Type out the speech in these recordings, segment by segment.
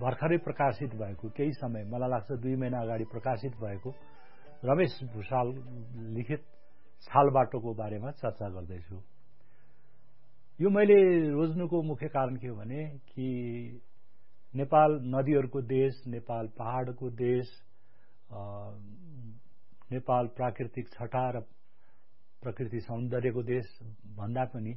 भर्खरै प्रकाशित भएको केही समय मलाई लाग्छ 2 महिना अगाडि प्रकाशित भएको रमेश भुषाल लिखित छालबाटोको बारेमा चर्चा गर्दैछु। यो मैले रोज्नुको मुख्य कारण के हो भने कि नेपाल नदीहरूको देश, नेपाल पहाडको देश, नेपाल प्राकृतिक छटा र प्रकृति सौन्दर्यको देश भन्दा पनि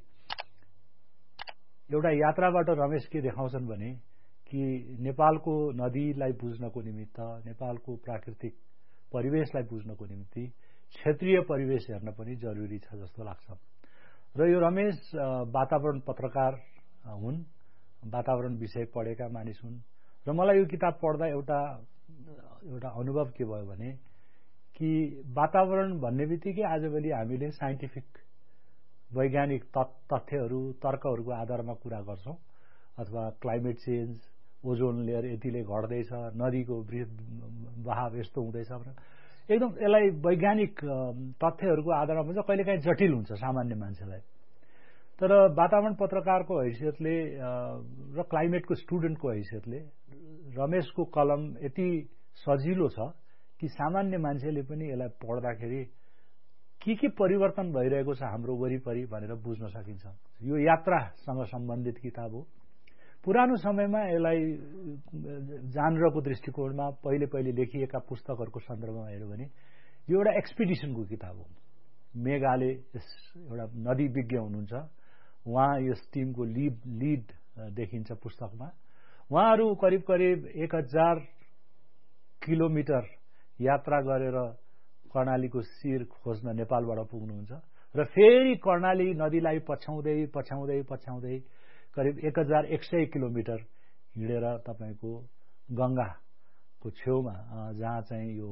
एउटा यात्राबाट रमेश के देखाउँछन् भने कि नेपालको नदीलाई बुझ्नको निमित्त, नेपालको प्राकृतिक परिवेशलाई बुझ्नको निम्ति क्षेत्रीय परिवेश हेर्न पनि जरुरी छ जस्तो लाग्छ। र यो रमेश वातावरण पत्रकार हुन्, वातावरण विषय पढेका मानिस हुन् र मलाई यो किताब पढ्दा एउटा अनुभव के भयो भने कि वातावरण भन्ने बित्तिकै आजभोलि हामीले साइन्टिफिक वैज्ञानिक तथ्यहरू, तर्कहरूको आधारमा कुरा गर्छौं, अथवा क्लाइमेट चेन्ज, ओजोन लेयर यतिले घट्दैछ, नदीको बहाव यस्तो हुँदैछ भनेर एकदम यसलाई वैज्ञानिक तथ्यहरूको आधारमा पनि कहिलेकाहीँ जटिल हुन्छ सामान्य मान्छेलाई। तर वातावरण पत्रकारको हैसियतले र क्लाइमेटको स्टुडेन्टको हैसियतले रमेशको कलम यति सजिलो छ कि सामान्य मान्छेले पनि यसलाई पढ्दाखेरि के परिवर्तन भइरहेको छ हाम्रो वरिपरि भनेर बुझ्न सकिन्छ। यो यात्रासँग सम्बन्धित किताब हो। पुरानो समयमा यसलाई जानरको दृष्टिकोणमा पहिले लेखिएका पुस्तकहरूको सन्दर्भमा हेर्यो भने यो एउटा एक्सपिडिसनको किताब हो। मेघाले एउटा नदी विज्ञ हुनुहुन्छ, उहाँ यस टिमको लिड देखिन्छ पुस्तकमा। उहाँहरू करिब 1000 किलोमिटर यात्रा गरेर कर्णालीको शिर खोज्न नेपालबाट पुग्नुहुन्छ र फेरि कर्णाली नदीलाई पछ्याउँदै करिब 1100 किलोमिटर हिँडेर तपाईको गंगाको छेउमा जहाँ चाहिँ यो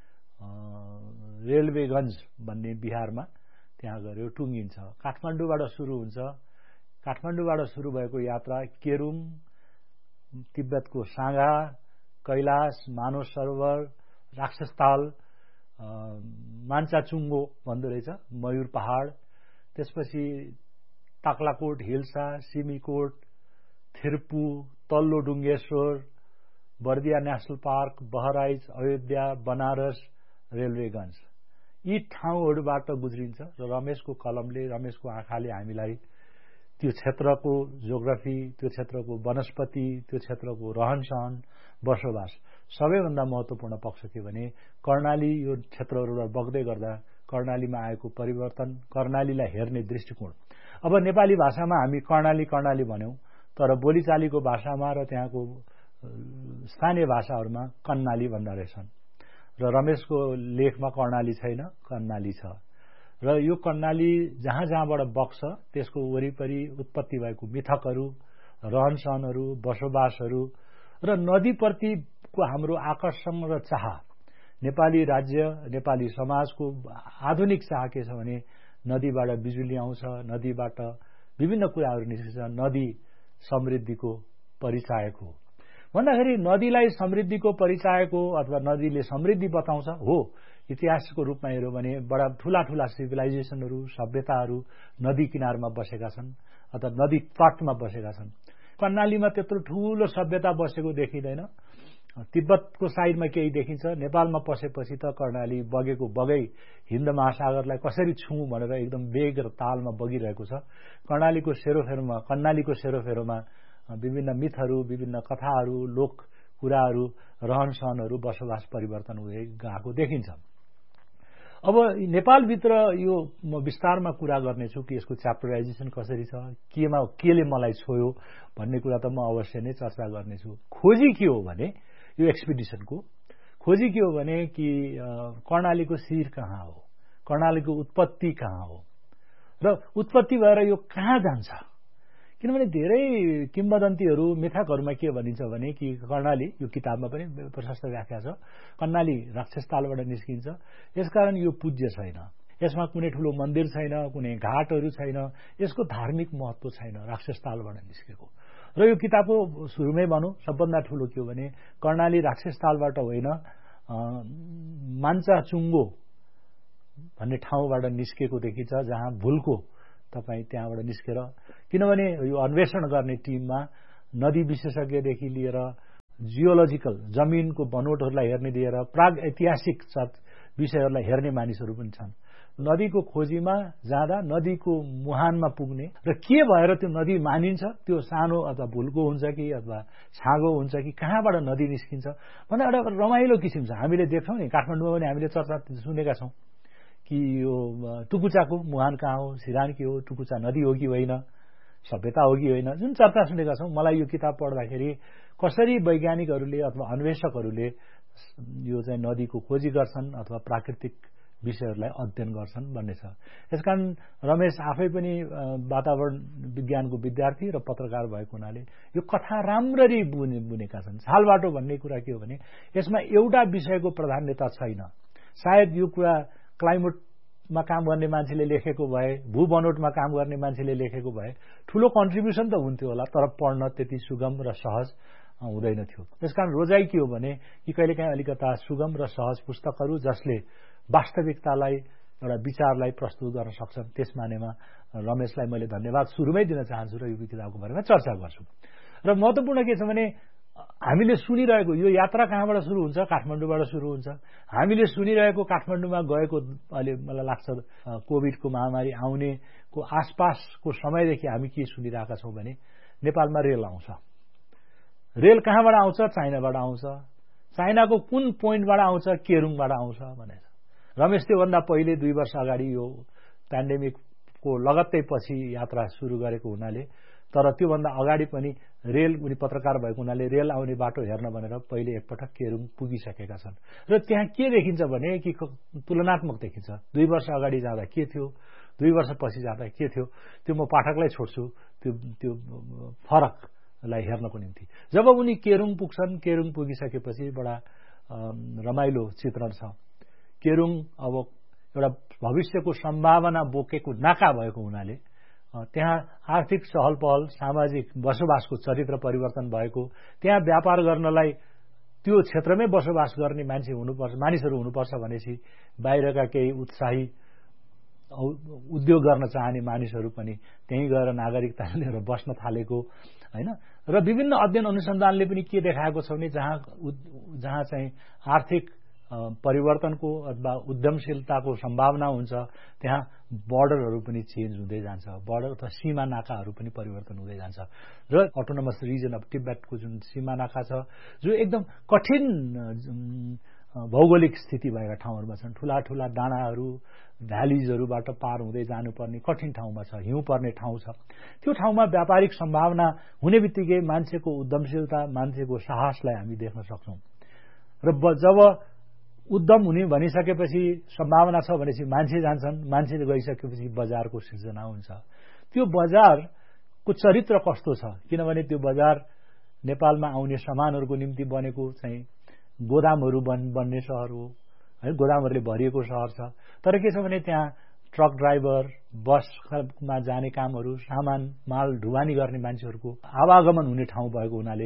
रेलवेगञ्ज भन्ने बिहारमा त्यहाँ गएर टुङ्गिन्छ। काठमाडौँबाट सुरु हुन्छ। काठमाडौँबाट सुरु भएको यात्रा केरुङ, तिब्बतको साँगा, कैलाश, मानस सरोवर, राक्षसताल, मान्छाचुङ्गो भन्दो रहेछ, मयूर पहाड, त्यसपछि ताक्लाकोट, हिल्सा, सिमीकोट, थिर्पू, तल्लो डुङ्गेश्वर, बर्दिया नेशनल पार्क, बहराइच, अयोध्या, बनारस, रेलवेगञ्ज, यी ठाउँहरूबाट गुज्रिन्छ र रमेशको कलमले, रमेशको आँखाले हामीलाई त्यो क्षेत्रको जियोग्राफी, त्यो क्षेत्रको वनस्पति, त्यो क्षेत्रको रहनसहन, बसोबास, सबैभन्दा महत्वपूर्ण पक्ष के भने कर्णाली यो क्षेत्रहरूबाट बग्दै गर्दा कर्णालीमा आएको परिवर्तन, कर्णालीलाई हेर्ने दृष्टिकोण। अब नेपाली भाषामा हामी कर्णाली भन्यौं, तर बोलीचालीको भाषामा र त्यहाँको स्थानीय भाषाहरूमा कन्नाली भन्दा रहेछन् र रमेशको लेखमा कर्णाली छैन, कन्नाली छ। र यो कर्णाली जहाँबाट बग्छ त्यसको वरिपरि उत्पत्ति भएको मिथकहरू, रहनसहनहरू, बसोबासहरू र नदीप्रतिको हाम्रो आकर्षण र चाह, नेपाली राज्य, नेपाली समाजको आधुनिक चाह के छ भने नदीबाट बिजुली आउँछ, नदीबाट विभिन्न कुराहरू निस्किन्छ, नदी समृद्धिको परिचायक हो भन्दाखेरि नदीलाई समृद्धिको परिचायक हो अथवा नदीले समृद्धि बताउँछ हो। इतिहासको रूपमा हेर्यो भने बडा ठूला सिभिलाइजेसनहरू, सभ्यताहरू नदी किनारमा बसेका छन् अथवा नदी तटमा बसेका छन्। कर्णालीमा त्यत्रो ठूलो सभ्यता बसेको देखिँदैन। तिब्बतको साइडमा केही देखिन्छ, नेपालमा पसेपछि त कर्णाली बगेको बगै हिन्द महासागरलाई कसरी छुँ भनेर एकदम वेग र तालमा बगिरहेको छ। कर्णालीको सेरोफेरोमा विभिन्न मिथहरू, विभिन्न कथाहरू, लोक कुराहरू, रहनसहनहरू, बसोबास परिवर्तन हुँदै गएको देखिन्छ। अब नेपालभित्र यो म विस्तारमा कुरा गर्नेछु कि यसको च्याप्टराइजेसन कसरी छ, केले मलाई छोयो भन्ने कुरा त म अवश्य नै चर्चा गर्नेछु। खोजी के हो भने यो एक्सपिडिसनको खोजी के हो भने कि कर्णालीको शिर कहाँ हो, कर्णालीको उत्पत्ति कहाँ हो र उत्पत्ति भएर यो कहाँ जान्छ। किनभने धेरै किम्बदन्तीहरू, मिथकहरूमा के भनिन्छ भने कि कर्णाली, यो किताबमा पनि प्रशस्त व्याख्या छ, कर्णाली राक्षसतालबाट निस्किन्छ, यसकारण यो पूज्य छैन, यसमा कुनै ठूलो मन्दिर छैन, कुनै घाटहरू छैन, यसको धार्मिक महत्व छैन, राक्षसतालबाट निस्केको। र यो किताबको सुरुमै भनौं सबभन्दा ठूलो के हो भने कर्णाली राक्षसतालबाट होइन, मान्छाचुङ्गो भन्ने ठाउँबाट निस्केको देखिन्छ, जहाँ भुलको तपाई त्यहाँबाट निस्केर, किनभने यो अन्वेषण गर्ने टिममा नदी विशेषज्ञदेखि लिएर जियोलोजिकल जमिनको बनोटहरूलाई हेर्ने दिएर प्राग ऐतिहासिक विषयहरूलाई हेर्ने मानिसहरू पनि छन्। नदीको खोजीमा जाँदा नदीको मुहानमा पुग्ने र के भएर त्यो नदी मानिन्छ, त्यो सानो अथवा भुलको हुन्छ कि अथवा छाँगो हुन्छ कि कहाँबाट नदी निस्किन्छ भन्दा एउटा रमाइलो किसिम छ। हामीले देख्छौँ नि, काठमाडौँमा पनि हामीले चर्चा सुनेका छौँ कि यो टुकुचाको मुहान कहाँ हो, सिरान के हो, टुकुचा नदी हो कि होइन, सभ्यता हो कि होइन, जुन चर्चा सुनेका छौँ। मलाई यो किताब पढ्दाखेरि कसरी वैज्ञानिकहरूले अथवा अन्वेषकहरूले यो चाहिँ नदीको खोजी गर्छन् अथवा प्राकृतिक विषयहरूलाई अध्ययन गर्छन् भन्ने छ। यसकारण रमेश आफै पनि वातावरण विज्ञानको विद्यार्थी र पत्रकार भएको हुनाले यो कथा राम्ररी बुनेका छन्। छालबाटो भन्ने कुरा के हो भने यसमा एउटा विषयको प्राधान्यता छैन। सायद यो कुरा क्लाइमेटमा काम गर्ने मान्छेले लेखेको भए, भूबनोटमा काम गर्ने मान्छेले लेखेको भए ठूलो कन्ट्रिब्युसन त हुन्थ्यो होला, तर पढ्न त्यति सुगम र सहज हुँदैन थियो। त्यसकारण रोजाइ के हो भने कि कहिलेकाहीँ अलिकता सुगम र सहज पुस्तकहरू जसले वास्तविकतालाई एउटा विचारलाई प्रस्तुत गर्न सक्छन्, त्यस मानेमा रमेशलाई मैले धन्यवाद सुरुमै दिन चाहन्छु र यो किताबको बारेमा चर्चा गर्छु। र महत्त्वपूर्ण के छ भने हामीले सुनिरहेको यो यात्रा कहाँबाट सुरु हुन्छ? काठमाडौँबाट सुरु हुन्छ। हामीले सुनिरहेको काठमाडौँमा गएको अहिले मलाई लाग्छ कोभिडको महामारी आउनेको आसपासको समयदेखि हामी के सुनिरहेका छौँ भने नेपालमा रेल आउँछ। रेल कहाँबाट आउँछ? चाइनाबाट आउँछ। चाइनाको कुन पोइन्टबाट आउँछ? केरुङबाट आउँछ भनेर। रमेश त्योभन्दा पहिले 2 वर्ष अगाडि यो पेन्डेमिकको लगत्तै पछि यात्रा सुरु गरेको हुनाले, तर त्योभन्दा अगाडि पनि रेल, उनी पत्रकार भएको हुनाले रेल आउने बाटो हेर्न भनेर पहिले एकपटक केरुङ पुगिसकेका छन्। र त्यहाँ के देखिन्छ भने कि तुलनात्मक देखिन्छ। 2 वर्ष अगाडि जाँदा के थियो, 2 वर्ष पछि जाँदा के थियो, त्यो म पाठकलाई छोड्छु त्यो फरकलाई हेर्नको निम्ति। जब उनी केरुङ पुग्छन्, केरुङ पुगिसकेपछि बडा रमाइलो चित्रण छ। केरुङ अब एउटा भविष्यको सम्भावना बोकेको नाका भएको हुनाले त्यहाँ आर्थिक चहल पहल, सामाजिक बसोबासको चरित्र परिवर्तन भएको, त्यहाँ व्यापार गर्नलाई त्यो क्षेत्रमै बसोबास गर्ने मानिसहरू हुनुपर्छ भनेपछि बाहिरका केही उत्साही उद्योग गर्न चाहने मानिसहरू पनि त्यहीँ गएर नागरिकता लिएर बस्न थालेको हैन। र विभिन्न अध्ययन अनुसन्धानले पनि के देखाएको छ भने जहाँ चाहिँ आर्थिक परिवर्तनको अथवा उद्यमशीलताको सम्भावना हुन्छ त्यहाँ बर्डरहरू पनि चेन्ज हुँदै जान्छ, बर्डर अथवा सीमा नाकाहरू पनि परिवर्तन हुँदै जान्छ। र अटोनोमस रिजन अफ तिब्बतको जुन सीमा नाका छ, जो एकदम कठिन भौगोलिक स्थिति भएका ठाउँहरूमा छन्, ठूला ठूला डाँडाहरू, भ्यालिजहरूबाट पार हुँदै जानुपर्ने कठिन ठाउँमा छ, हिउँ पर्ने ठाउँ छ। त्यो ठाउँमा व्यापारिक सम्भावना हुने बित्तिकै मान्छेको उद्यमशीलता, मान्छेको साहसलाई हामी देख्न सक्छौं। र जब उद्यम हुने भनिसकेपछि सम्भावना छ भनेपछि मान्छे जान्छन्, मान्छे गइसकेपछि बजारको सिर्जना हुन्छ। त्यो बजारको चरित्र कस्तो छ? किनभने त्यो बजार नेपालमा आउने सामानहरूको निम्ति बनेको चाहिँ गोदामहरू बन्ने शहर हो है, गोदामहरूले भरिएको शहर छ। तर के छ भने त्यहाँ ट्रक ड्राइभर, बसमा जाने कामहरू, सामान माल ढुवानी गर्ने मान्छेहरूको आवागमन हुने ठाउँ भएको हुनाले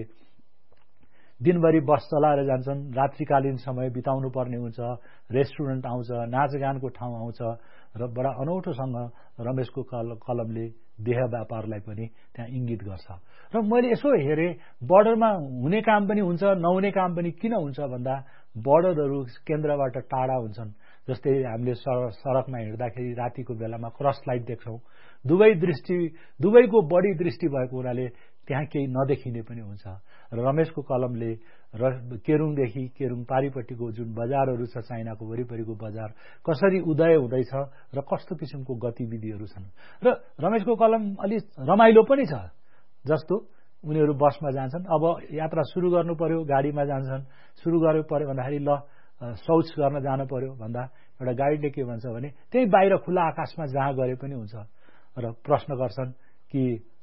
दिनभरि बस चलाएर जान्छन्, रात्रिकालीन समय बिताउनु पर्ने हुन्छ, रेस्टुरेन्ट आउँछ, नाचगानको ठाउँ आउँछ र बडा अनौठोसँग रमेशको कलमले देह व्यापारलाई पनि त्यहाँ इंगित गर्छ। र मैले यसो हेरेँ, बर्डरमा हुने काम पनि हुन्छ, नहुने काम पनि किन हुन्छ भन्दा बर्डरहरू केन्द्रबाट टाढा हुन्छन्। जस्तै हामीले सडकमा हिँड्दाखेरि रातिको बेलामा क्रस लाइट देख्छौं, दुवैको बढी दृष्टि भएको हुनाले त्यहाँ केही नदेखिने पनि हुन्छ। र रमेशको कलमले केरुङदेखि केरुङ पारिपट्टिको जुन बजारहरू छ, चाइनाको वरिपरिको बजार कसरी उदय हुँदैछ र कस्तो किसिमको गतिविधिहरू छन्। र रमेशको कलम अलि रमाइलो पनि छ। जस्तो उनीहरू बसमा जान्छन्, अब यात्रा सुरु गर्नु पर्यो, गाडीमा जान्छन्, सुरु गर्नु पर्यो भन्दाखेरि ल शौच गर्न जानु पर्यो भन्दा एउटा गाइडले के भन्छ भने त्यही बाहिर खुला आकाशमा जहाँ गरे पनि हुन्छ। र प्रश्न गर्छन् कि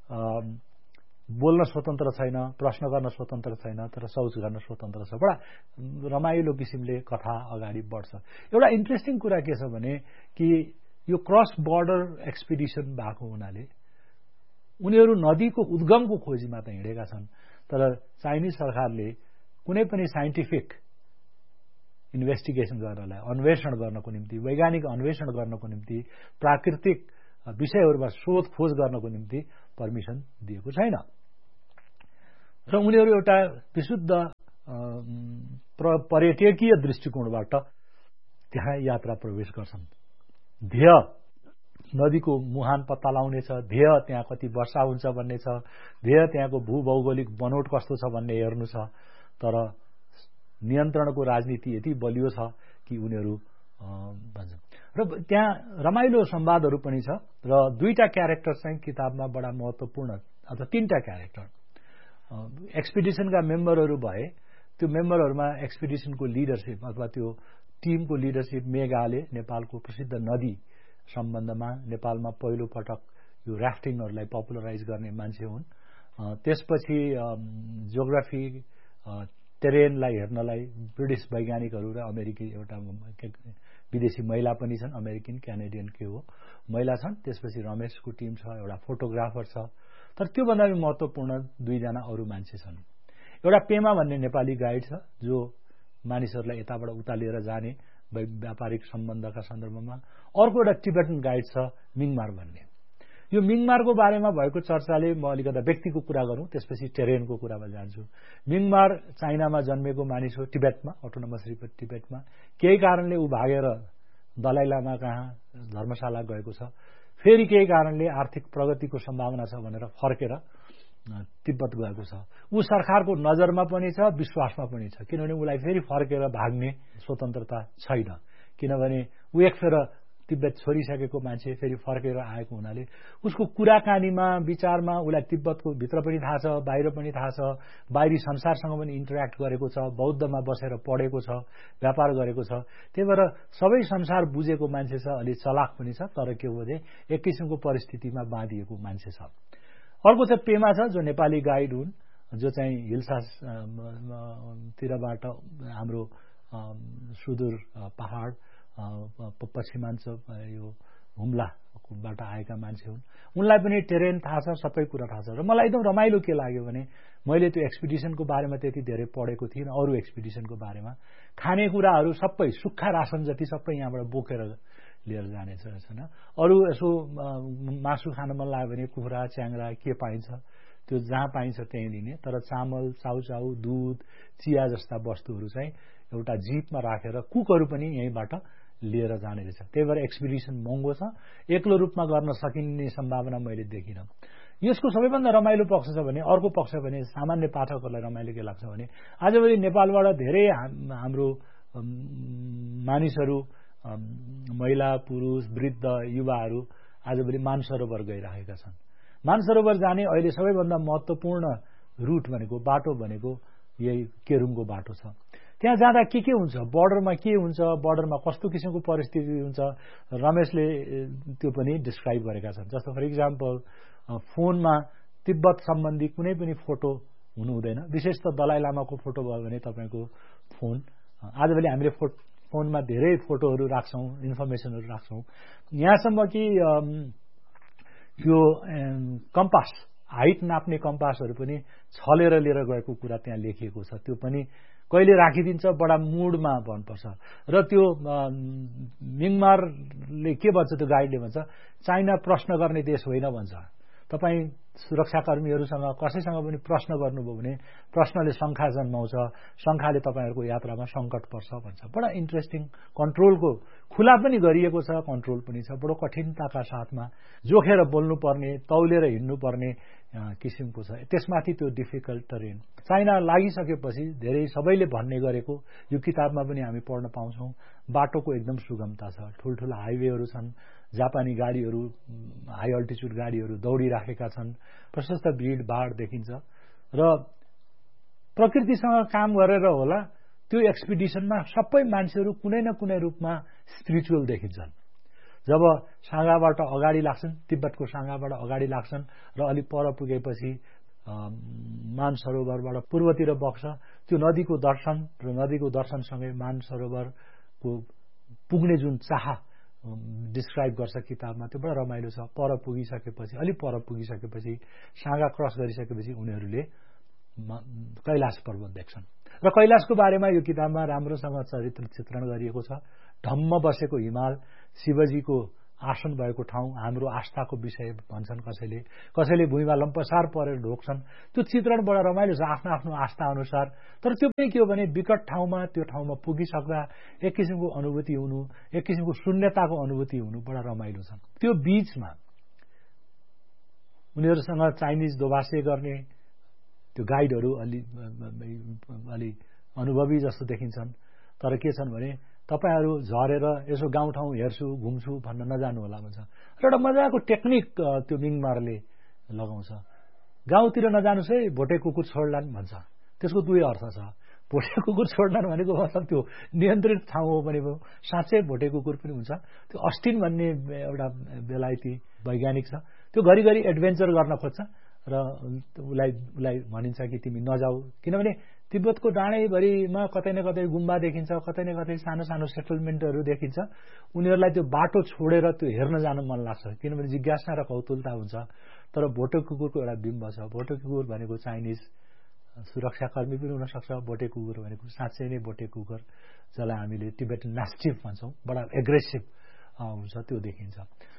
बोल्न स्वतन्त्र छैन, प्रश्न गर्न स्वतन्त्र छैन, तर शौच गर्न स्वतन्त्र छ। बडा रमाइलो किसिमले कथा अगाडि बढ्छ। एउटा इन्ट्रेस्टिङ कुरा के छ भने कि यो क्रस बर्डर एक्सपिडिसन भएको हुनाले उनीहरू नदीको उद्गमको खोजीमा त हिँडेका छन्, तर चाइनिज सरकारले कुनै पनि साइन्टिफिक इन्भेस्टिगेसन गर्नलाई, अन्वेषण गर्नको निम्ति, वैज्ञानिक अन्वेषण गर्नको निम्ति, प्राकृतिक विषयहरूमा शोध खोज गर्नको निम्ति पर्मिसन दिएको छैन। र उनीहरू एउटा विशुद्ध पर्यटकीय दृष्टिकोणबाट त्यहाँ यात्रा प्रवेश गर्छन्। ध्येय नदीको मुहान पत्ता लगाउने छ, ध्येय त्यहाँ कति वर्षा हुन्छ भन्ने छ, ध्येय त्यहाँको भूभौगोलिक बनोट कस्तो छ भन्ने हेर्नु छ। तर नियन्त्रणको राजनीति यति बलियो छ कि उनीहरू भन्छन्। र त्यहाँ रमाइलो संवादहरू पनि छ र दुईटा क्यारेक्टर चाहिँ किताबमा बडा महत्त्वपूर्ण अथवा तीनटा क्यारेक्टर एक्सपिडिसनका मेम्बरहरू भए त्यो मेम्बरहरूमा एक्सपिडिसनको लिडरशिप अथवा त्यो टिमको लिडरशिप मेघाले नेपालको प्रसिद्ध नदी सम्बन्धमा नेपालमा पहिलो पटक यो राफ्टिङहरूलाई पपुलराइज गर्ने मान्छे हुन्। त्यसपछि जियोग्राफी टेरेनलाई हेर्नलाई ब्रिटिस वैज्ञानिकहरू र अमेरिकी एउटा विदेशी महिला पनि छन्, अमेरिकन क्यानेडियन के हो महिला छन्। त्यसपछि रमेशको टिम छ, एउटा फोटोग्राफर छ। तर त्योभन्दा पनि महत्त्वपूर्ण दुईजना अरू मान्छे छन्। एउटा पेमा भन्ने नेपाली गाइड छ जो मानिसहरूलाई यताबाट उता लिएर जाने व्यापारिक सम्बन्धका सन्दर्भमा। अर्को एउटा टिबेटन गाइड छ मिङमार भन्ने। यो मिङमारको बारेमा भएको चर्चाले म अलिकता व्यक्तिको कुरा गरौँ, त्यसपछि टेरेनको कुरामा जान्छु। मिङमार चाइनामा जन्मेको मानिस हो, टिबेटमा, अटोनोमस टिबेटमा। केही कारणले ऊ भागेर दलाई लामा कहाँ धर्मशाला गएको छ। फेरि केही कारणले आर्थिक प्रगतिको सम्भावना छ भनेर फर्केर तिब्बत गएको छ। ऊ सरकारको नजरमा पनि छ, विश्वासमा पनि छ, किनभने उसलाई फेरि फर्केर भाग्ने स्वतन्त्रता छैन। किनभने ऊ एकफेर तिब्बत छोडिसकेको मान्छे फेरि फर्केर आएको हुनाले उसको कुराकानीमा विचारमा उसलाई तिब्बतको भित्र पनि थाहा छ, बाहिर पनि थाहा छ, बाहिरी संसारसँग पनि इन्टरेक्ट गरेको छ, बौद्धमा बसेर पढेको छ, व्यापार गरेको छ। त्यही भएर सबै संसार बुझेको मान्छे छ, अलि चलाक पनि छ। तर के हो भने एक किसिमको परिस्थितिमा बाँधिएको मान्छे छ। अर्को चाहिँ पेमा छ जो नेपाली गाइड हुन्, जो चाहिँ हिल्सातिरबाट हाम्रो सुदूर पहाड पश्चिमाञ्चल यो हुम्लाबाट आएका मान्छे हुन्। उनलाई पनि टेरेन थाहा छ, सबै कुरा थाहा छ। र मलाई एकदम रमाइलो के लाग्यो भने मैले त्यो एक्सपिडिसनको बारेमा त्यति धेरै पढेको थिइनँ। अरू एक्सपिडिसनको बारेमा खानेकुराहरू सबै सुक्खा रासन जति सबै यहाँबाट बोकेर लिएर जाने छैन। अरू यसो मासु खान मन लाग्यो भने कुखुरा च्याङ्रा के पाइन्छ त्यो जहाँ पाइन्छ त्यहीँ लिने। तर चामल, चाउचाउ, दुध, चिया जस्ता वस्तुहरू चाहिँ एउटा जीपमा राखेर कुकहरू पनि यहीँबाट लिएर जाने रहेछ। त्यही भएर एक्सपिडिसन महँगो छ, एक्लो रूपमा गर्न सकिने सम्भावना मैले देखिनँ। यसको सबैभन्दा रमाइलो पक्ष छ भने अर्को पक्ष भने सामान्य पाठकहरूलाई रमाइलो के लाग्छ भने आजभोलि नेपालबाट धेरै हाम्रो मानिसहरू महिला, पुरुष, वृद्ध, युवाहरू आजभोलि मानसरोवर गइरहेका छन्। मानसरोवर जाने अहिले सबैभन्दा महत्त्वपूर्ण रुट भनेको बाटो भनेको यही केरुङको बाटो छ। त्यहाँ जाँदा के हुन्छ, बर्डरमा के हुन्छ, बर्डरमा कस्तो किसिमको परिस्थिति हुन्छ, रमेशले त्यो पनि डिस्क्राइब गरेका छन्। जस्तो फर इक्जाम्पल फोनमा तिब्बत सम्बन्धी कुनै पनि फोटो हुनु हुँदैन। विशेष त दलाई लामाको फोटो भयो भने तपाईँको फोन आजभोलि हामीले फोनमा धेरै फोटोहरू राख्छौँ, इन्फर्मेसनहरू राख्छौँ। यहाँसम्म कि यो कम्पास, हाइट नाप्ने कम्पासहरू पनि छलेर लिएर गएको कुरा त्यहाँ लेखिएको छ। त्यो पनि कहिले राखिदिन्छ, बडा मुडमा भन्नुपर्छ। र त्यो मिङमारले के भन्छ, त्यो गाइडले भन्छ चाइना प्रश्न गर्ने देश होइन भन्छ। तपाईँ सुरक्षाकर्मीहरूसँग कसैसँग पनि प्रश्न गर्नुभयो भने प्रश्नले शङ्का जन्माउँछ, शङ्काले तपाईँहरूको यात्रामा सङ्कट पर्छ भन्छ। बडा इन्ट्रेस्टिङ, कन्ट्रोलको खुला पनि गरिएको छ, कन्ट्रोल पनि छ। बडो कठिनताका साथमा जोखेर बोल्नुपर्ने, तौलेर हिँड्नुपर्ने किसिमको छ। त्यसमाथि त्यो डिफिकल्ट टरेन। चाइना लागिसकेपछि धेरै सबैले भन्ने गरेको यो किताबमा पनि हामी पढ्न पाउँछौँ, बाटोको एकदम सुगमता छ। ठुल्ठुला हाइवेहरू छन्, जापानी गाडीहरू, हाई अल्टिच्युड गाडीहरू दौडिराखेका छन्, प्रशस्त भिडभाड देखिन्छ। र प्रकृतिसँग काम गरेर होला त्यो एक्सपिडिसनमा सबै मान्छेहरू कुनै न कुनै रूपमा स्पिरिचुअल देखिन्छन्। जब साँगाबाट अगाडि लाग्छन्, तिब्बतको साँगाबाट अगाडि लाग्छन् र अलिक पर पुगेपछि मानसरोवरबाट पूर्वतिर बग्छ, त्यो नदीको दर्शन र नदीको दर्शनसँगै मानसरोवरको पुग्ने जुन चाह डिस्क्राइब गर्छ किताबमा, त्यो बडा रमाइलो छ। पर पुगिसकेपछि, अलिक पर पुगिसकेपछि, साँगा क्रस गरिसकेपछि उनीहरूले कैलाश पर्वत देख्छन्। र कैलाशको बारेमा यो किताबमा राम्रोसँग चरित्र चित्रण गरिएको छ। ढम्म बसेको हिमाल, शिवजीको आसन भएको ठाउँ हाम्रो आस्थाको विषय भन्छन् कसैले भुइँमा लम्पसार परेर ढोक्छन् त्यो चित्रण बडा रमाइलो छ आफ्नो आफ्नो आस्था अनुसार तर त्यो पनि के हो भने विकट ठाउँमा त्यो ठाउँमा पुगिसक्दा एक किसिमको अनुभूति हुनु एक किसिमको शून्यताको अनुभूति हुनु बडा रमाइलो छ त्यो बीचमा उनीहरुसँग चाइनिज दोभाषे गर्ने त्यो गाइडहरु अलि अनुभवी जस्तो देखिन्छन् तर के छन् भने तपाईहरु झरेर यसो गाउँठाउँ हेर्छु घुम्छु भन्न नजानु होला भन्छ र एउटा मजाको टेक्निक त्यो मिङमारले लगाउँछ गाउँतिर नजानुस् है भोटे कुकुर छोड्लान् भन्छ त्यसको दुई अर्थ छ भोटे कुकुर छोड्लान् भनेको मतलब त्यो नियन्त्रित ठाउँ हो भने साँच्चै भोटे कुकुर पनि हुन्छ त्यो अस्टिन भन्ने एउटा बेलायती वैज्ञानिक छ त्यो घरिघरि एडभेन्चर गर्न खोज्छ र उलाई भनिन्छ कि तिमी नजाऊ किनभने तिब्बतको डाँडैभरिमा कतै न कतै गुम्बा देखिन्छ कतै न कतै सानो सानो सेटलमेन्टहरु देखिन्छ उनीहरुलाई त्यो बाटो छोडेर त्यो हेर्न जान मन लाग्छ किनभने जिज्ञासा र कौतूहलता हुन्छ तर भोटे कुकुरको एउटा बिम्ब छ भोटे कुकुर भनेको चाइनिज सुरक्षाकर्मी पनि हुन सक्छ भोटे कुकुर भनेको साँच्चै नै भोटे कुकुर जसलाई हामीले टिबेटन म्यास्टिफ भन्छौं बडा एग्रेसिभ हुन्छ त्यो देखिन्छ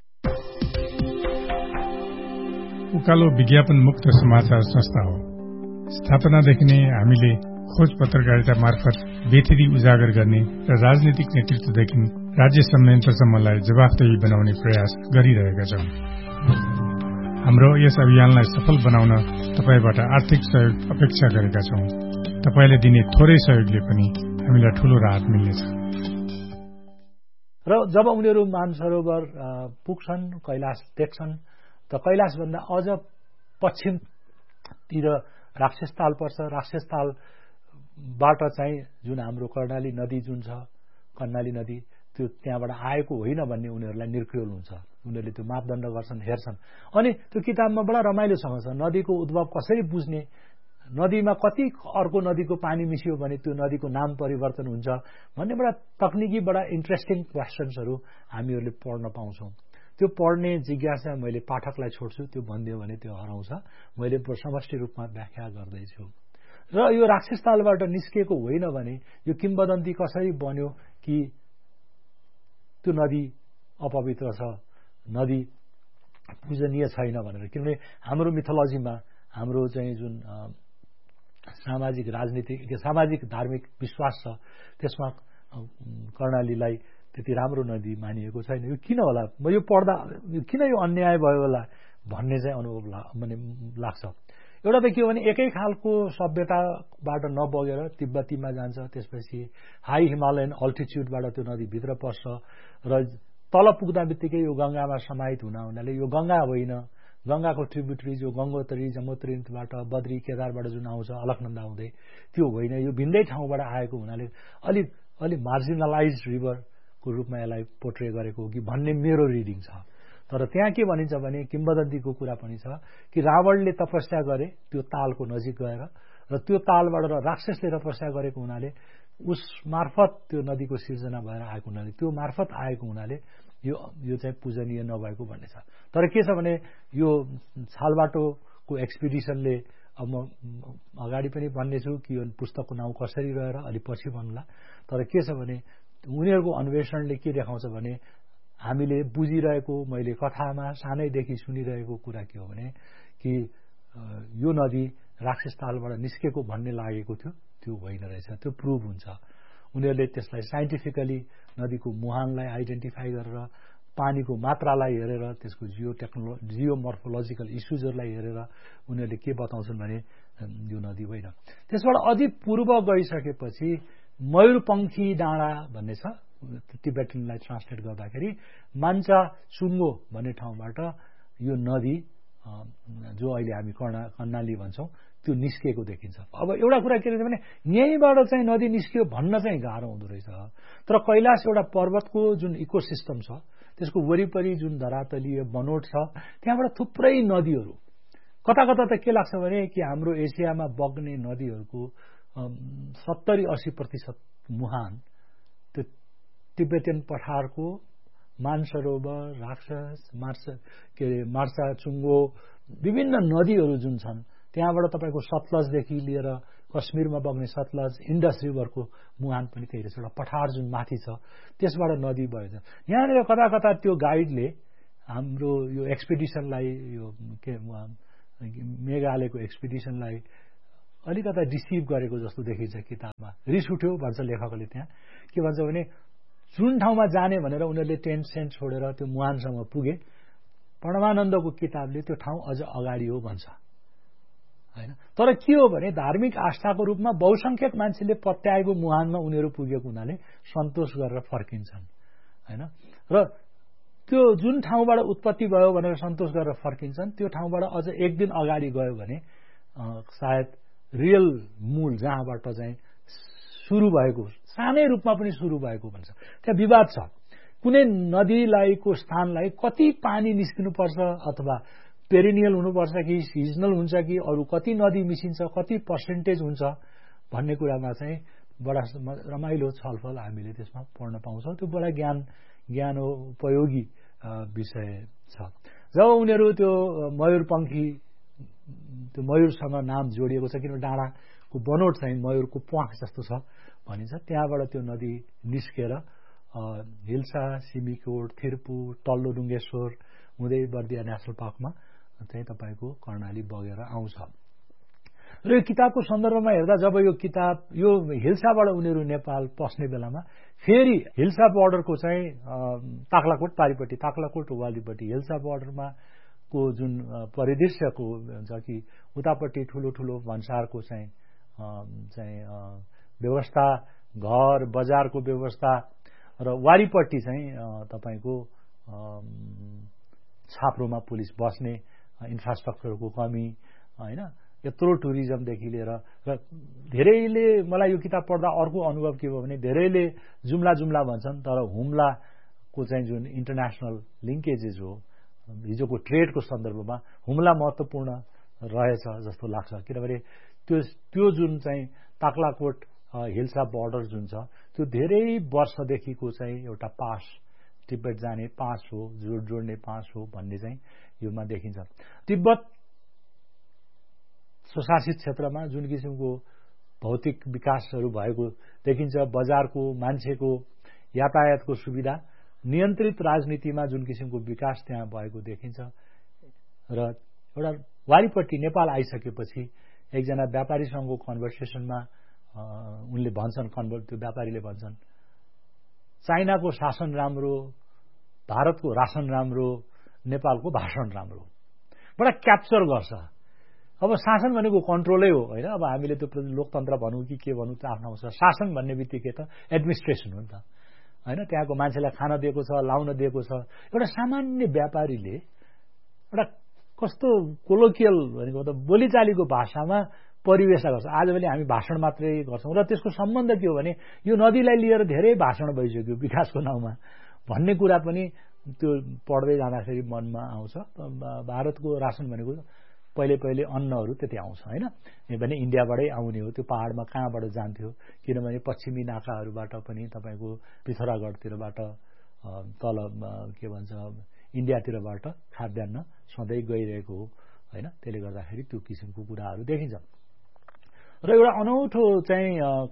उकालो विज्ञापन मुक्त समाचार संस्था हो स्थापनादेखि नै हामीले खोज पत्रकारिता मार्फत बेथरी उजागर गर्ने र राजनीतिक नेतृत्वदेखि राज्य संयन्त्रसम्मलाई जवाफदेही बनाउने प्रयास गरिरहेका छौं हाम्रो यस अभियानलाई सफल बनाउन तपाईबाट आर्थिक सहयोग अपेक्षा गरेका छौं तपाईले दिने थोरै सहयोगले पनि हामीलाई ठूलो राहत मिल्नेछ र जब उनीहरु मानसरोवर पुग्छन् कैलाश देख्छन् त कैलाश भन्दा अझ पश्चिमतिर राक्षसताल पर्छ राक्षसतालबाट चाहिँ जुन हाम्रो कर्णाली नदी जुन छ कर्णाली नदी त्यो त्यहाँबाट आएको होइन भन्ने उनीहरुलाई निर्क्रियोल हुन्छ उनीहरुले त्यो मापदण्ड गर्छन् हेर्छन् अनि त्यो किताबमा बडा रमाइलोसँग छ नदीको उद्भव कसरी बुझ्ने नदीमा कति अर्को नदीको पानी मिसियो भने त्यो नदीको नाम परिवर्तन हुन्छ भन्ने बडा तकनिकी बडा इन्ट्रेस्टिङ क्वेशन्सहरु हामीहरुले पढ्न पाउँछौं त्यो पढ्ने जिज्ञासा मैले पाठकलाई छोड्छु त्यो भन्दियो भने त्यो हराउँछ मैले समष्टि रूपमा व्याख्या गर्दै छु र यो राक्षसतालबाट निस्केको होइन भने यो किम्वदन्ती कसरी बन्यो कि त्यो नदी अपवित्र छ नदी पूजनीय छैन भनेर किनभने हाम्रो मिथोलोजीमा हाम्रो चाहिँ जुन सामाजिक राजनीतिक सामाजिक धार्मिक विश्वास छ त्यसमा कर्णालीलाई त्यति राम्रो नदी मानिएको छैन यो किन होला म यो पढ्दा किन यो अन्याय भयो होला भन्ने चाहिँ अनुभव लाग्छ एउटा त के हो भने एकै खालको सभ्यताबाट नबगेर तिब्बतीमा जान्छ त्यसपछि हाई हिमालयन अल्टिट्युडबाट त्यो नदी भित्र पर्छ र तल पुग्दाबित्तिकै यो गंगामा समाहित हुनाले यो गंगा होइन गंगाको ट्रिब्युटरी जो गंगोत्री जमुत्रीबाट बद्री केदारबाट जुन आउँछ अलकनन्दा हुँदै त्यो होइन यो भिन्दै ठाउँबाट आएको हुनाले अलि मार्जिनलाइज्ड रिभर को रूपमा यसलाई पोर्ट्रे गरेको हो कि भन्ने मेरो रिडिङ छ तर त्यहाँ के भनिन्छ भने किम्वदन्तीको कुरा पनि छ कि रावणले तपस्या गरे त्यो तालको नजिक गएर र त्यो तालबाट राक्षसले तपस्या गरेको हुनाले उस मार्फत त्यो नदीको सिर्जना भएर आएको हुनाले त्यो मार्फत आएको हुनाले यो चाहिँ पूजनीय नभएको भन्ने छ तर के छ भने यो छालबाटोको एक्सपिडिसनले अब म अगाडि पनि भन्ने छु कि यो पुस्तकको नाउँ कसरी रहेर अलि पछि भन्नुला तर के छ भने उनीहरुको अन्वेषणले के देखाउँछ भने हामीले बुझिरहेको मैले कथामा सानैदेखि सुनिरहेको कुरा के हो भने कि यो नदी राक्षसतालबाट निस्केको भन्ने लागेको थियो त्यो होइन रहेछ त्यो प्रुभ हुन्छ उनीहरुले त्यसलाई साइन्टिफिकली नदीको मुहानलाई आइडेन्टिफाई गरेर पानीको मात्रालाई हेरेर त्यसको जियोमर्फोलोजिकल इश्यूजहरुलाई हेरेर उनीहरुले के बताउँछन् भने यो नदी होइन त्यसबाट अझै पूर्व गइसकेपछि मयूरपंखी डाँडा भन्ने छ टिबेटनलाई ट्रान्सलेट गर्दाखेरि मान्छा चुङ्गो भन्ने ठाउँबाट यो नदी जो अहिले हामी कर्णाली भन्छौं त्यो निस्केको देखिन्छ अब एउटा कुरा के रहेछ भने यहीँबाट चाहिँ नदी निस्कियो भन्न चाहिँ गाह्रो हुँदो रहेछ तर कैलाश एउटा पर्वतको जुन इकोसिस्टम छ त्यसको वरिपरि जुन धरातलीय बनोट छ त्यहाँबाट थुप्रै नदीहरू कता कता त के लाग्छ भने कि हाम्रो एसियामा बग्ने नदीहरूको 70-80% मुहान त्यो तिब्बतियन पठारको मानसरोवर राक्षस मार्सा चुङ्गो विभिन्न नदीहरू जुन छन् त्यहाँबाट तपाईको सतलजदेखि लिएर कश्मीरमा बग्ने सतलज इन्डस रिभरको मुहान पनि त्यही रहेछ। एउटा पठार जुन माथि छ त्यसबाट नदी बग्छ। यहाँनिर कता कता त्यो गाइडले हाम्रो यो एक्सपिडिसनलाई यो मेघालयको एक्सपिडिसनलाई अलिकता डिसिभ गरेको जस्तो देखिन्छ किताबमा। रिस उठ्यो भन्छ लेखकले। त्यहाँ के भन्छ भने जुन ठाउँमा जाने भनेर उनीहरूले टेन्ट सेन्ट छोडेर त्यो मुहानसम्म पुगे, परमानन्दको किताबले त्यो ठाउँ अझ अगाडि हो भन्छ हैन। तर के हो भने धार्मिक आस्थाको रूपमा बहुसंख्यक मान्छेले पत्याएको मुहानमा उनीहरू पुगेको हुनाले सन्तोष गरेर फर्किन्छन् हैन। र त्यो जुन ठाउँबाट उत्पत्ति भयो भनेर सन्तोष गरेर फर्किन्छन् त्यो ठाउँबाट अझ एक दिन अगाडि गयो भने सायद रियल मूल जहाँबाट चाहिँ सुरु भएको, सानै रूपमा पनि सुरु भएको भन्छ। त्यहाँ विवाद छ कुनै नदीलाई को स्थानलाई कति पानी निस्किनुपर्छ, अथवा पेरिनियल हुनुपर्छ कि सिजनल हुन्छ कि अरू कति नदी मिसिन्छ, कति पर्सेन्टेज हुन्छ भन्ने कुरामा चाहिँ बडा रमाइलो छलफल हामीले त्यसमा पढ्न पाउँछौँ। त्यो बडा ज्ञान उपयोगी विषय छ। जब उनीहरू त्यो मयूरपंखी, त्यो मयूरसँग नाम जोडिएको छ किनभने डाँडाको बनोट चाहिँ मयूरको प्वाख जस्तो छ भनिन्छ, त्यहाँबाट त्यो नदी निस्केर हिल्सा, सिमीकोट, थिर्पू, तल्लो डुङ्गेश्वर हुँदै बर्दिया नेसनल पार्कमा चाहिँ तपाईँको कर्णाली बगेर आउँछ। र यो किताबको सन्दर्भमा हेर्दा जब यो किताब यो हिल्साबाट उनीहरू नेपाल पस्ने बेलामा फेरि हिल्सा बोर्डरको चाहिँ ताक्लाकोट पारिपट्टि, ताक्लाकोट वालीपट्टि हिल्सा बोर्डरमा को जुन परिदृश्यको हुन्छ कि उतापट्टि ठुलो ठुलो भन्सारको चाहिँ व्यवस्था, घर बजारको व्यवस्था र वारीपट्टि चाहिँ तपाईको छाप्रोमा पुलिस बस्ने, इन्फ्रास्ट्रक्चरको कमी हैन, यत्रो टुरिज्मदेखि लिएर र धेरैले मलाई यो किताब पढ्दा अर्को अनुभव के भयो भने धेरैले जुम्ला जुम्ला भन्छन् तर हुम्लाको चाहिँ जुन इन्टरनेसनल लिङ्केजेस हो हिजोको ट्रेडको सन्दर्भमा हुम्ला महत्त्वपूर्ण रहेछ जस्तो लाग्छ। किनभने त्यो जुन चाहिँ ताक्लाकोट हिल्सा बोर्डर जुन छ त्यो धेरै वर्षदेखिको चाहिँ एउटा पास, तिब्बत जाने पास हो, जोड्ने पास हो भन्ने चाहिँ योमा देखिन्छ। तिब्बत स्वशासित क्षेत्रमा जुन किसिमको भौतिक विकासहरू भएको देखिन्छ, बजारको, मान्छेको यातायातको सुविधा, नियन्त्रित राजनीतिमा जुन किसिमको विकास त्यहाँ भएको देखिन्छ। र एउटा वारीपट्टि नेपाल आइसकेपछि एकजना व्यापारीसँगको कन्भर्सेसनमा उनले भन्छन्, त्यो व्यापारीले भन्छन् चाइनाको शासन राम्रो, भारतको राशन राम्रो, नेपालको भाषण राम्रो। बडा क्याप्चर गर्छ। अब शासन भनेको कन्ट्रोलै हो हैन। अब हामीले त्यो लोकतन्त्र भनौँ कि के भनौँ त्यो आफ्नो हुन्छ। शासन भन्ने बित्तिकै त एडमिनिस्ट्रेसन हो नि त हैन। त्यहाँको मान्छेलाई खान दिएको छ, लाउन दिएको छ। एउटा सामान्य व्यापारीले एउटा कस्तो कोलोकियल भनेको त बोलीचालीको भाषामा परिवेश गर्छ। आजभोलि हामी भाषण मात्रै गर्छौँ र त्यसको सम्बन्ध के हो भने यो नदीलाई लिएर धेरै भाषण भइसक्यो विकासको नाउँमा भन्ने कुरा पनि त्यो पढ्दै जाँदाखेरि मनमा आउँछ। भारतको राशन भनेको पहिले अन्नहरू त्यति आउँछ हैन, भने इन्डियाबाटै आउने हो। त्यो पहाडमा कहाँबाट जान्थ्यो, किनभने पश्चिमी नाकाहरूबाट पनि तपाईँको पिथौरागढतिरबाट तल के भन्छ इन्डियातिरबाट खाद्यान्न सधैँ गइरहेको हो हैन। त्यसले गर्दाखेरि त्यो किसिमको कुराहरू देखिन्छ। र एउटा अनौठो चाहिँ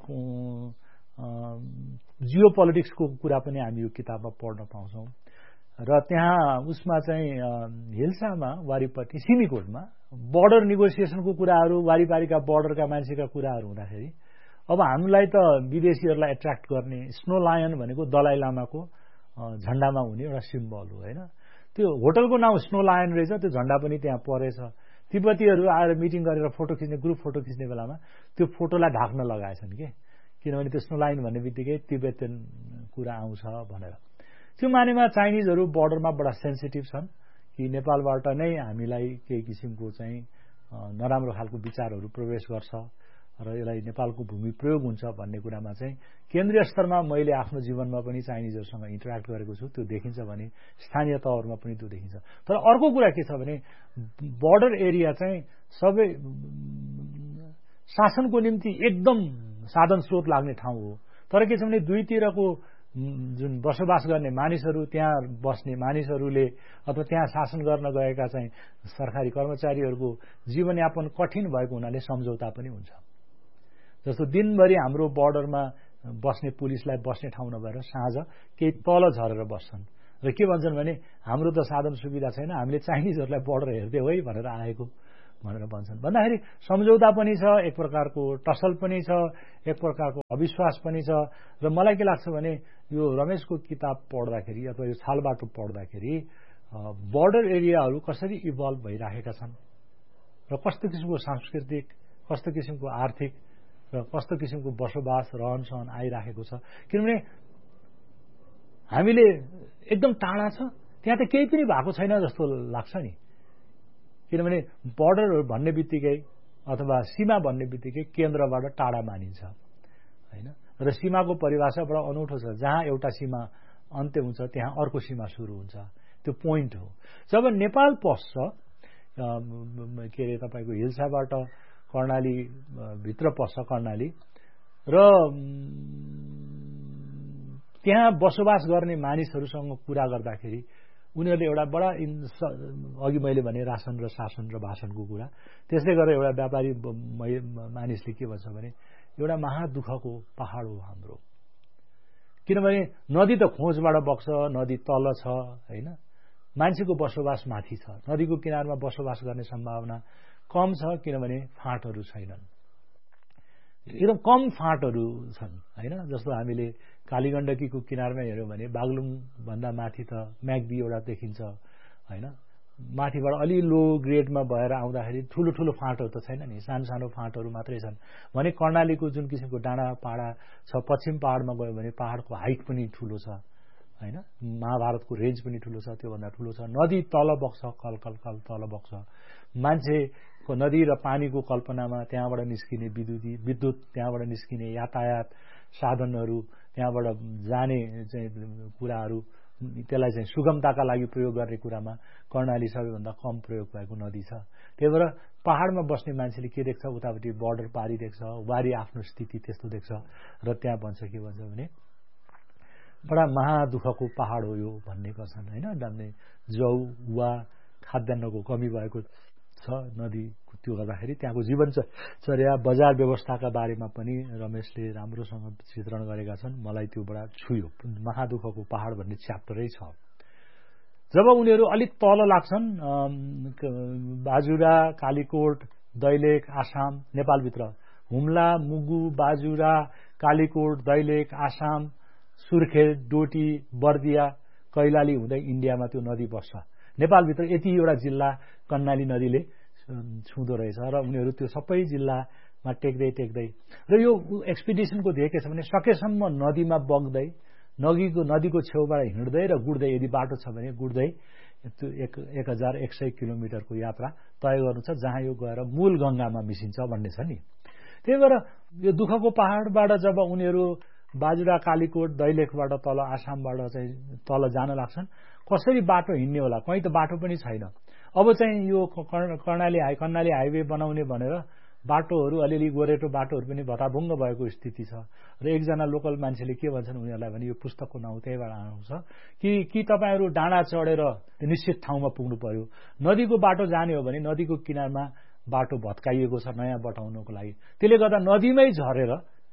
जियो पोलिटिक्सको कुरा पनि हामी यो किताबमा पढ्न पाउँछौँ। र त्यहाँ उसमा चाहिँ हिल्सामा वारीपट्टि सिमीकोटमा बोर्डर नेगोसिएसनको कुराहरू, वारीपारीका बोर्डरका मान्छेका कुराहरू हुँदाखेरि अब हामीलाई त विदेशीहरूलाई एट्र्याक्ट गर्ने स्नो लायन भनेको दलाई लामाको झण्डामा हुने एउटा सिम्बल हो हैन। त्यो होटलको नाउँ स्नो लायन रहेछ, त्यो झण्डा पनि त्यहाँ परेछ। तिब्बतीहरू आएर मिटिङ गरेर फोटो खिच्ने, ग्रुप फोटो खिच्ने बेलामा त्यो फोटोलाई ढाक्न लगाएछन् के, किनभने त्यो स्नो लायन भन्ने बित्तिकै तिब्बतन कुरा आउँछ भनेर। त्यो मानेमा चाइनिजहरू बोर्डरमा बडा सेन्सिटिभ छन् कि नेपालबाट नै हामीलाई केही किसिमको चाहिँ नराम्रो खालको विचारहरू प्रवेश गर्छ र यसलाई नेपालको भूमि प्रयोग हुन्छ भन्ने कुरामा चाहिँ केन्द्रीय स्तरमा मैले आफ्नो जीवनमा पनि चाइनिजहरूसँग इन्टरेक्ट गरेको छु। त्यो देखिन्छ भने स्थानीय तहहरूमा पनि त्यो देखिन्छ। तर अर्को कुरा के छ भने बोर्डर एरिया चाहिँ सबै शासनको निम्ति एकदम साधन स्रोत लाग्ने ठाउँ हो। तर के छ भने दुईतिरको जुन बसोबास गर्ने मानिसहरू, त्यहाँ बस्ने मानिसहरूले अथवा त्यहाँ शासन गर्न गएका चाहिँ सरकारी कर्मचारीहरूको जीवनयापन कठिन भएको हुनाले सम्झौता पनि हुन्छ। जस्तो दिनभरि हाम्रो बर्डरमा बस्ने पुलिसलाई बस्ने ठाउँ नभएर साँझ केही तल झरेर बस्छन् र के भन्छन् भने हाम्रो त साधन सुविधा छैन, हामीले चाइनिजहरूलाई बर्डर हेर्दै है भनेर आएको भनेर भन्छन्। भन्दाखेरि सम्झौता पनि छ, एक प्रकारको टसल पनि छ, एक प्रकारको अविश्वास पनि छ। र मलाई के लाग्छ भने यो रमेशको किताब पढ्दाखेरि अथवा यो छालबाटो पढ्दाखेरि बर्डर एरियाहरू कसरी इभल्भ भइराखेका छन् र कस्तो किसिमको सांस्कृतिक, कस्तो किसिमको आर्थिक र कस्तो किसिमको बसोबास रहनसहन आइराखेको छ। किनभने हामीले एकदम टाढा छ, त्यहाँ त केही पनि भएको छैन जस्तो लाग्छ नि। किनभने बर्डर भन्ने बित्तिकै अथवा सीमा भन्ने बित्तिकै केन्द्रबाट टाढा मानिन्छ होइन। र सीमाको परिभाषा बडा अनौठो छ, जहाँ एउटा सीमा अन्त्य हुन्छ त्यहाँ अर्को सीमा सुरु हुन्छ, त्यो पोइन्ट हो। जब नेपाल पस्छ के अरे तपाईँको हिल्साबाट कर्णाली भित्र पस्छ कर्णाली, र त्यहाँ बसोबास गर्ने मानिसहरूसँग कुरा गर्दाखेरि उनीहरूले एउटा बडा अघि मैले भने राशन र शासन र भाषणको कुरा, त्यसले गर्दा एउटा व्यापारी मानिसले के भन्छ भने एउटा महादुःखको पहाड हो हाम्रो। किनभने नदी त खोजबाट बग्छ, नदी तल छ होइन, मान्छेको बसोबास माथि छ, नदीको किनारमा बसोबास गर्ने सम्भावना कम छ किनभने फाँटहरू छैनन्, एकदम कम फाँटहरू छन् होइन। जस्तो हामीले कालीगण्डकीको किनारमा हेऱ्यौँ भने बागलुङ भन्दा माथि त म्याग्दी एउटा देखिन्छ होइन, माथिबाट अलि लो ग्रेडमा भएर आउँदाखेरि ठुलो ठुलो फाँटहरू त छैन नि, सानो सानो फाँटहरू मात्रै छन्। भने कर्णालीको जुन किसिमको डाँडा पाडा छ, पश्चिम पहाडमा गयो भने पहाडको हाइट पनि ठुलो छ होइन, महाभारतको रेन्ज पनि ठुलो छ, त्योभन्दा ठुलो छ। नदी तल बग्छ, कल कल कल तल बग्छ, मान्छेको नदी र पानीको कल्पनामा त्यहाँबाट निस्किने विद्युत, त्यहाँबाट निस्किने यातायात साधनहरू, त्यहाँबाट जाने चाहिँ कुराहरू, त्यसलाई चाहिँ सुगमताका लागि प्रयोग गर्ने कुरामा कर्णाली सबैभन्दा कम प्रयोग भएको नदी छ। त्यही भएर पहाडमा बस्ने मान्छेले के देख्छ, उतापट्टि बर्डर पारी देख्छ, वारी आफ्नो स्थिति त्यस्तो देख्छ र त्यहाँ भन्छ के भन्छ भने बडा महादुःखको पहाड हो यो भन्ने गर्छन् होइन। जौ वा खाद्यान्नको कमी भएको छ नदी, त्यो गर्दाखेरि त्यहाँको जीवनचर्या बजार व्यवस्थाका बारेमा पनि रमेशले राम्रोसँग चित्रण गरेका छन्। मलाई त्यो बडा छुयो, महादुःखको पहाड भन्ने च्याप्टरै छ। जब उनीहरू अलिक तल लाग्छन्, बाजुरा, कालीकोट, दैलेख, आसाम, नेपालभित्र हुम्ला, मुगु, बाजुरा, कालीकोट, दैलेख, आसाम, सुर्खेत, डोटी, बर्दिया, कैलाली हुँदै इन्डियामा त्यो नदी बस्छ। नेपालभित्र यतिवटा जिल्ला कर्णाली नदीले छुँदो रहेछ र उनीहरू त्यो सबै जिल्लामा टेक्दै टेक्दै, र यो एक्सपिडिसनको ध्येय के छ भने सकेसम्म नदीमा बग्दै नदीको छेउबाट हिँड्दै र गुड्दै, यदि बाटो छ भने गुड्दै त्यो 1100 किलोमिटरको यात्रा तय गर्नु छ, जहाँ यो गएर मूल गंगामा मिसिन्छ भन्ने छ नि। त्यही भएर यो दुःखको पहाडबाट जब उनीहरू बाजुरा, कालीकोट, दैलेखबाट तल आसामबाट चाहिँ तल जान लाग्छन्, कसरी बाटो हिँड्ने होला, कहीँ त बाटो पनि छैन। अब चाहिँ यो कर्णाली हाइवे बनाउने भनेर बाटोहरू अलिअलि गोरेटो बाटोहरू पनि भताभुङ्ग भएको स्थिति छ। र एकजना लोकल मान्छेले के भन्छन् उनीहरूलाई भने यो पुस्तकको नाउँ त्यहीबाट आउँछ कि तपाईहरू डाँडा चढेर निश्चित ठाउँमा पुग्नु पर्यो, नदीको बाटो जाने हो भने नदीको किनारमा बाटो भत्काइएको छ नयाँ बटाउनको लागि, त्यसले गर्दा नदीमै झरेर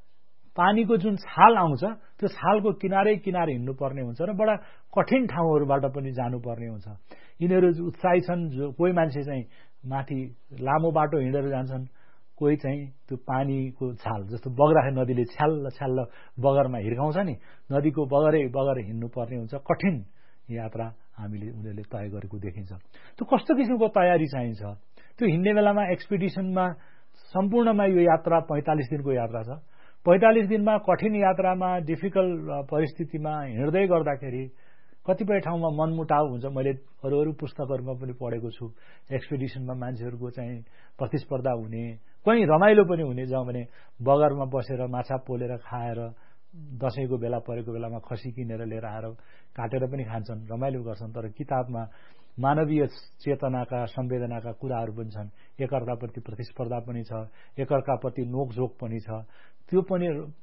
पानीको जुन छाल आउँछ त्यो छालको किनारै किनारे हिँड्नुपर्ने हुन्छ र बडा कठिन ठाउँहरूबाट पनि जानुपर्ने हुन्छ। यिनीहरू उत्साही छन्, कोही मान्छे चाहिँ माथि लामो बाटो हिँडेर जान्छन्, कोही चाहिँ त्यो पानीको छाल जस्तो बग्राखे नदीले छ्याल्ल छ्याल्ल बगरमा हिर्काउँछ नि, नदीको बगरै बगरै हिँड्नुपर्ने हुन्छ। कठिन यात्रा उनीहरूले तय गरेको देखिन्छ। त्यो कस्तो किसिमको तयारी चाहिन्छ, त्यो हिँड्ने बेलामा एक्सपिडिसनमा सम्पूर्णमा यो यात्रा 45 दिनको यात्रा छ। 45 दिनमा कठिन यात्रामा डिफिकल्ट परिस्थितिमा हिँड्दै गर्दाखेरि कतिपय ठाउँमा मनमुटाव हुन्छ। मैले अरू पुस्तकहरूमा पनि पढेको छु, एक्सपिडिसनमा मान्छेहरूको चाहिँ प्रतिस्पर्धा हुने, कहीँ रमाइलो पनि हुने, जहाँ भने बगरमा बसेर माछा पोलेर खाएर दशैंको बेला परेको बेलामा खसी किनेर लिएर आएर काटेर पनि खान्छन्, रमाइलो गर्छन्। तर किताबमा मानवीय चेतनाका संवेदनाका कुराहरू पनि छन्, एकअर्काप्रति प्रतिस्पर्धा पनि छ, एकअर्काप्रति नोकझोक पनि छ। त्यो पनि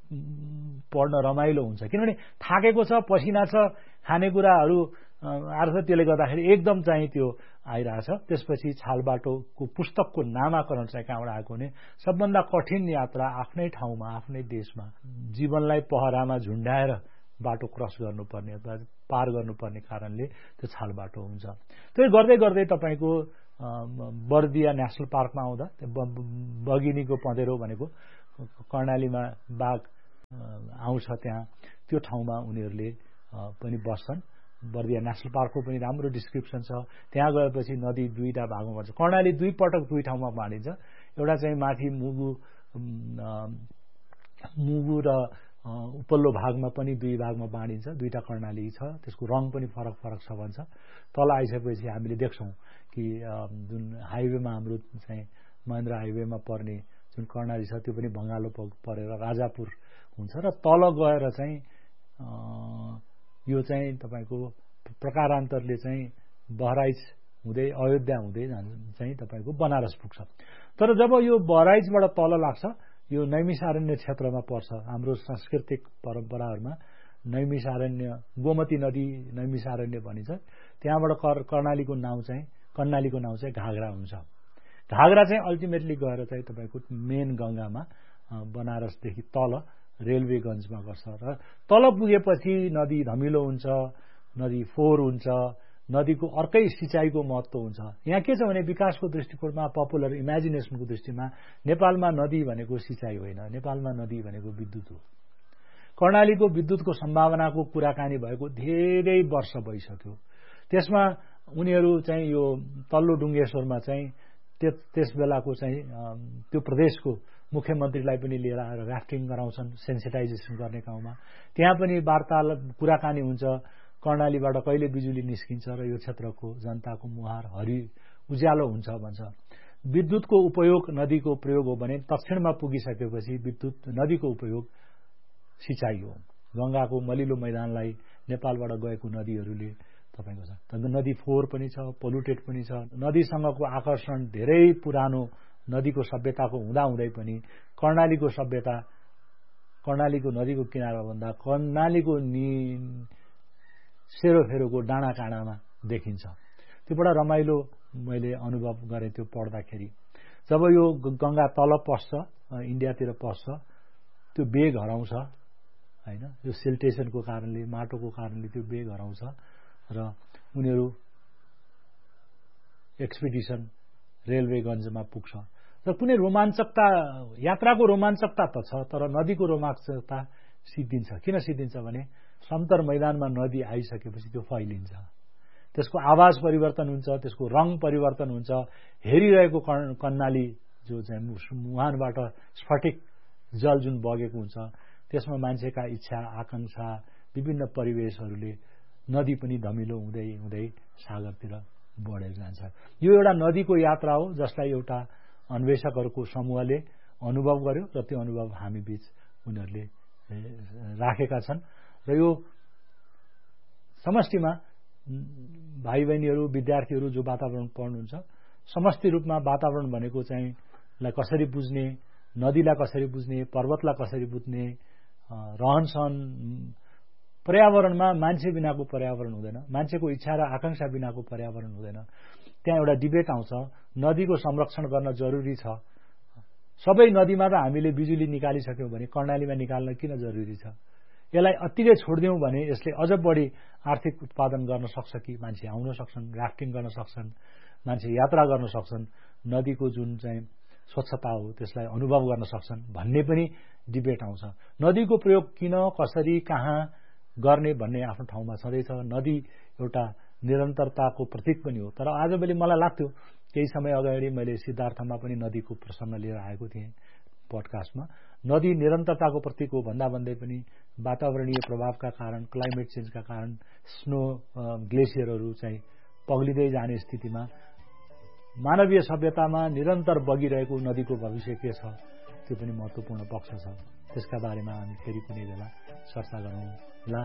पढ्न रमाइलो हुन्छ, किनभने थाकेको छ, पसिना छ, खानेकुराहरू आर्छ, त्यसले गर्दाखेरि एकदम चाहिँ त्यो आइरहेछ। त्यसपछि छालबाटोको पुस्तकको नामाकरण चाहिँ कहाँबाट आएको भने सबभन्दा कठिन यात्रा आफ्नै ठाउँमा आफ्नै देशमा जीवनलाई पहरामा झुन्डाएर बाटो क्रस गर्नुपर्ने अथवा पार गर्नुपर्ने कारणले त्यो छालबाटो हुन्छ। त्यो गर्दै गर्दै तपाईँको बर्दिया नेसनल पार्कमा आउँदा बगिनीको पँधेरो भनेको कर्णालीमा बाघ आउँछ त्यहाँ, त्यो ठाउँमा उनीहरूले पनि बस्छन्। बर्दिया नेसनल पार्कको पनि राम्रो डिस्क्रिप्सन छ। त्यहाँ गएपछि नदी दुईटा भागमा पर्छ। कर्णाली दुई पटक दुई ठाउँमा बाँडिन्छ। एउटा चाहिँ माथि मुगु र उपल्लो भागमा पनि दुई भागमा बाँडिन्छ। दुईटा कर्णाली छ, त्यसको रङ पनि फरक फरक छ भन्छ। तल आइसकेपछि हामीले देख्छौँ कि जुन हाइवेमा हाम्रो चाहिँ महेन्द्र हाइवेमा पर्ने जुन कर्णाली छ त्यो पनि भङ्गालो परेर राजापुर हुन्छ र तल गएर चाहिँ यो चाहिँ तपाईँको प्रकारान्तरले चाहिँ बहराइच हुँदै अयोध्या हुँदै चाहिँ तपाईँको बनारस पुग्छ। तर जब यो बहराइचबाट तल लाग्छ यो नैमिषारण्य क्षेत्रमा पर्छ। हाम्रो सांस्कृतिक परम्पराहरूमा नैमिषारण्य गोमती नदी नैमिषारण्य भनिन्छ। त्यहाँबाट कर्णालीको नाउँ चाहिँ घाघरा हुन्छ। घाघरा चाहिँ अल्टिमेटली गएर चाहिँ तपाईँको मेन गङ्गामा बनारसदेखि तल रेलवेगञ्जमा गर्छ र तल पुगेपछि नदी धमिलो हुन्छ, नदी फोहोर हुन्छ, नदीको अर्कै सिँचाइको महत्व हुन्छ। यहाँ के छ भने विकासको दृष्टिकोणमा पपुलर इमेजिनेसनको दृष्टिमा नेपालमा नदी भनेको सिँचाइ होइन, नेपालमा नदी भनेको विद्युत हो। कर्णालीको विद्युतको सम्भावनाको कुराकानी भएको धेरै वर्ष भइसक्यो। त्यसमा उनीहरू चाहिँ यो तल्लो डुङ्गेश्वरमा चाहिँ त्यस बेलाको चाहिँ त्यो प्रदेशको मुख्यमन्त्रीलाई पनि लिएर आएर राफ्टिङ गराउँछन् सेन्सिटाइजेसन गर्ने ठाउँमा। त्यहाँ पनि वार्तालाप कुराकानी हुन्छ कर्णालीबाट कहिले बिजुली निस्किन्छ र यो क्षेत्रको जनताको मुहार उज्यालो हुन्छ भन्छ। विद्युतको उपयोग नदीको प्रयोग हो भने दक्षिणमा पुगिसकेपछि विद्युत नदीको उपयोग सिँचाइ हो। गङ्गाको मलिलो मैदानलाई नेपालबाट गएको नदीहरूले तपाईँको छ। नदी फोहोर पनि छ, पोल्युटेड पनि छ। नदीसँगको आकर्षण धेरै पुरानो नदीको सभ्यताको हुँदाहुँदै पनि कर्णालीको सभ्यता कर्णालीको नदीको किनारमा भन्दा कर्णालीको सेरोफेरोको डाँडा काँडामा देखिन्छ। त्यो बडा रमाइलो मैले अनुभव गरेँ त्यो पढ्दाखेरि। जब यो गङ्गा तल पस्छ इन्डियातिर पस्छ त्यो बेग हराउँछ हैन, यो सिल्टेसनको कारणले माटोको कारणले त्यो बेग हराउँछ र उनीहरू एक्सपिडिसन रेलवेगञ्जमा पुग्छ र कुनै रोमाञ्चकता यात्राको रोमाञ्चकता त छ तर नदीको रोमाञ्चकता सिद्धिन्छ। किन सिद्धिन्छ भने समतर मैदानमा नदी आइसकेपछि त्यो फैलिन्छ, त्यसको आवाज परिवर्तन हुन्छ, त्यसको रङ परिवर्तन हुन्छ। हेरिरहेको कर्णाली जो चाहिँ मुहानबाट स्फटिक जल जुन बगेको हुन्छ त्यसमा मान्छेका इच्छा आकांक्षा विभिन्न परिवेशहरूले नदी पनि धमिलो हुँदै हुँदै सागरतिर बढेर जान्छ। यो एउटा नदीको यात्रा हो जसलाई एउटा अन्वेषकहरूको समूहले अनुभव गर्यो र त्यो अनुभव हामी बीच उनीहरूले राखेका छन् र यो समष्टिमा भाइ बहिनीहरू विद्यार्थीहरू जो वातावरण पढ्नुहुन्छ समष्टि रूपमा वातावरण भनेको चाहिँ कसरी बुझ्ने, नदीलाई कसरी बुझ्ने, पर्वतलाई कसरी बुझ्ने, रहनसहन पर्यावरणमा मान्छे बिनाको पर्यावरण हुँदैन, मान्छेको इच्छा र आकांक्षा बिनाको पर्यावरण हुँदैन। त्यहाँ एउटा डिबेट आउँछ नदीको संरक्षण गर्न जरुरी छ। सबै नदीमा त हामीले बिजुली निकालिसक्यौं भने कर्णालीमा निकाल्न किन जरुरी छ? यसलाई अतिकै छोड्दियौं भने यसले अझ बढी आर्थिक उत्पादन गर्न सक्छ कि मान्छे आउन सक्छन्, राफ्टिङ गर्न सक्छन्, मान्छे यात्रा गर्न सक्छन्, नदीको जुन चाहिँ स्वच्छता हो त्यसलाई अनुभव गर्न सक्छन् भन्ने पनि डिबेट आउँछ। नदीको प्रयोग किन कसरी कहाँ गर्ने भन्ने आफ्नो ठाउँमा छँदैछ। नदी एउटा निरन्तरताको प्रतीक पनि हो। तर आजभोलि मलाई लाग्थ्यो केही समय अगाडि मैले सिद्धार्थमा पनि नदीको प्रसङ्ग लिएर आएको थिएँ पडकास्टमा। नदी निरन्तरताको प्रतीक हो भन्दा भन्दै पनि वातावरणीय प्रभावका कारण क्लाइमेट चेन्जका कारण स्नो ग्लेसियरहरू चाहिँ पग्लिँदै जाने स्थितिमा मानवीय सभ्यतामा निरन्तर बगिरहेको नदीको भविष्य के छ त्यो पनि महत्त्वपूर्ण पक्ष छ। त्यसका बारेमा हामी फेरि कुनै बेला चर्चा गरौँला।